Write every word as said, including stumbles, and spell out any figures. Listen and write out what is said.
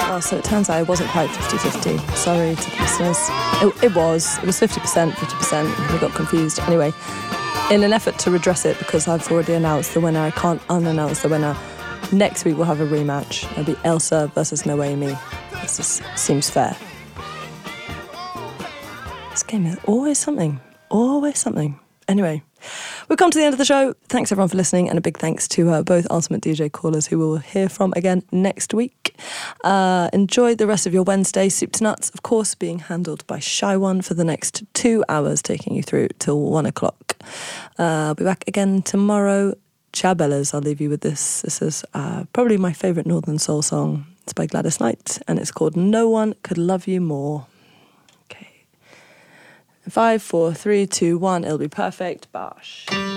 Oh, so it turns out it wasn't quite fifty-fifty. Sorry to the listeners. It, it was. It was fifty percent, fifty percent. We got confused. Anyway, in an effort to redress it, because I've already announced the winner, I can't unannounce the winner. Next week we'll have a rematch. It'll be Elsa versus Noemi. This is, seems fair. This game is always something. Always something. Anyway, we've come to the end of the show. Thanks everyone for listening, and a big thanks to uh, both Ultimate D J callers who we'll hear from again next week. Uh, enjoy the rest of your Wednesday. Soup to Nuts, of course, being handled by Shy One for the next two hours, taking you through till one o'clock. Uh, I'll be back again tomorrow. Ciao Bellas, I'll leave you with this. This is uh, probably my favourite Northern Soul song. It's by Gladys Knight, and it's called No One Could Love You More. Okay. Five, four, three, two, one, it'll be perfect. Bosh.